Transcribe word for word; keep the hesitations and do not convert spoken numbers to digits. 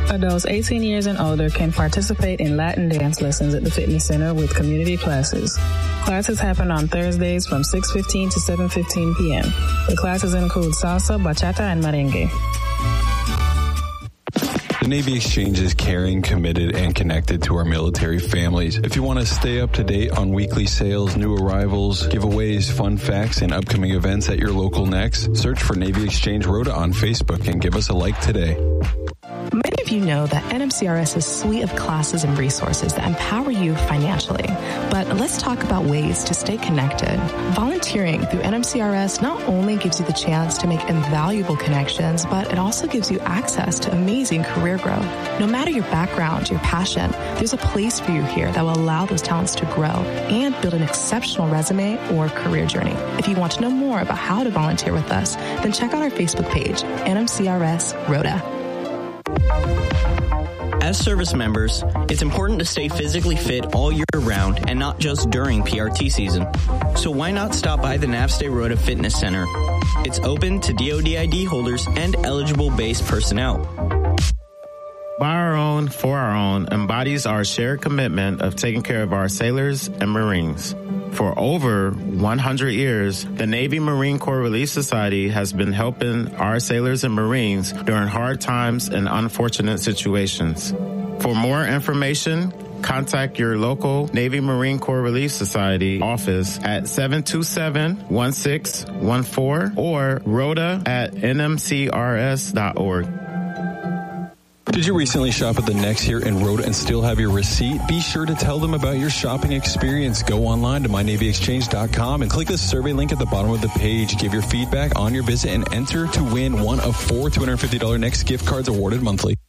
Adults eighteen years and older can participate in Latin dance lessons at the fitness center with community classes. Classes happen on Thursdays from six fifteen to seven fifteen p.m. The classes include salsa, bachata, and merengue. The Navy Exchange is caring, committed, and connected to our military families. If you want to stay up to date on weekly sales, new arrivals, giveaways, fun facts, and upcoming events at your local N E X, search for Navy Exchange Rota on Facebook and give us a like today. Many of you know that N M C R S is a suite of classes and resources that empower you financially. But let's talk about ways to stay connected. Volunteering through N M C R S not only gives you the chance to make invaluable connections, but it also gives you access to amazing career growth. No matter your background, your passion, there's a place for you here that will allow those talents to grow and build an exceptional resume or career journey. If you want to know more about how to volunteer with us, then check out our Facebook page, N M C R S Rota. As service members, it's important to stay physically fit all year round and not just during P R T season. So why not stop by the Navstay Rota Fitness Center? It's open to D O D I D holders and eligible base personnel. By our own, for our own embodies our shared commitment of taking care of our sailors and Marines. For over one hundred years, the Navy Marine Corps Relief Society has been helping our sailors and Marines during hard times and unfortunate situations. For more information, contact your local Navy Marine Corps Relief Society office at seven two seven, one six one four or rota at n m c r s dot org. Did you recently shop at the N E X here in Rota and still have your receipt? Be sure to tell them about your shopping experience. Go online to my navy exchange dot com and click the survey link at the bottom of the page. Give your feedback on your visit and enter to win one of four two hundred fifty dollars N E X gift cards awarded monthly.